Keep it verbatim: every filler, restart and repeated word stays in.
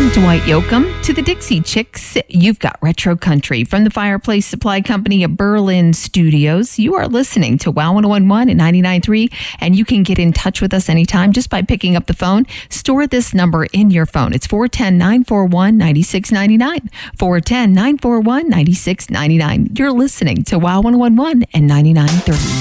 From Dwight Yoakam to the Dixie Chicks, you've got Retro Country from the Fireplace Supply Company of Berlin Studios. You are listening to Wow one oh one point one and ninety-nine point three, and you can get in touch with us anytime just by picking up the phone. Store this number in your phone. It's four one zero, nine four one, nine six nine nine. four one zero, nine four one, nine six nine nine. You're listening to Wow one oh one point one and ninety-nine point three.